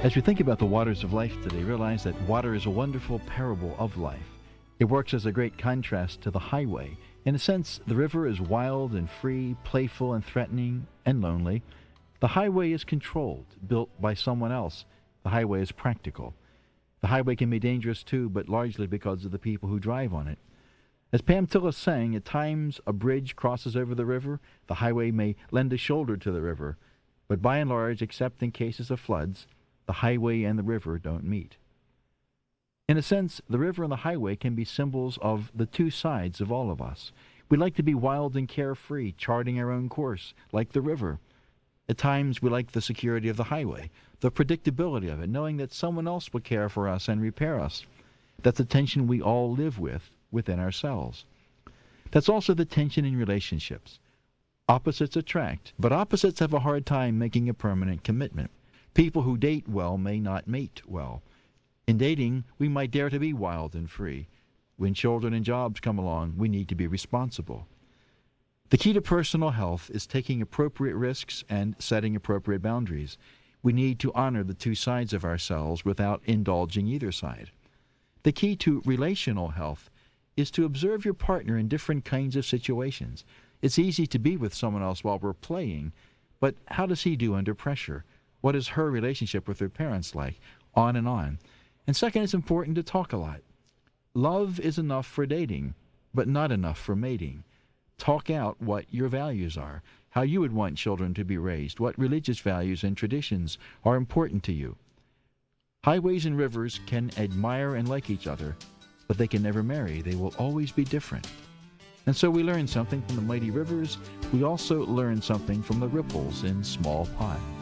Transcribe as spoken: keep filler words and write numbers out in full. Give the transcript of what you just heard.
As we think about the waters of life today, realize that water is a wonderful parable of life. It works as a great contrast to the highway. In a sense, the river is wild and free, playful and threatening and lonely. The highway is controlled, built by someone else. The highway is practical. The highway can be dangerous too, but largely because of the people who drive on it. As Pam Tillis sang, at times a bridge crosses over the river. The highway may lend a shoulder to the river. But by and large, except in cases of floods, the highway and the river don't meet. In a sense, the river and the highway can be symbols of the two sides of all of us. We like to be wild and carefree, charting our own course, like the river. At times, we like the security of the highway, the predictability of it, knowing that someone else will care for us and repair us. That's a tension we all live with within ourselves. That's also the tension in relationships. Opposites attract, but opposites have a hard time making a permanent commitment. People who date well may not mate well. In dating, we might dare to be wild and free. When children and jobs come along, we need to be responsible. The key to personal health is taking appropriate risks and setting appropriate boundaries. We need to honor the two sides of ourselves without indulging either side. The key to relational health is to observe your partner in different kinds of situations. It's easy to be with someone else while we're playing, but how does he do under pressure? What is her relationship with her parents like? On and on. And second, it's important to talk a lot. Love is enough for dating, but not enough for mating. Talk out what your values are, how you would want children to be raised, what religious values and traditions are important to you. Highways and rivers can admire and like each other, but they can never marry. They will always be different. And so we learn something from the mighty rivers. We also learn something from the ripples in small ponds.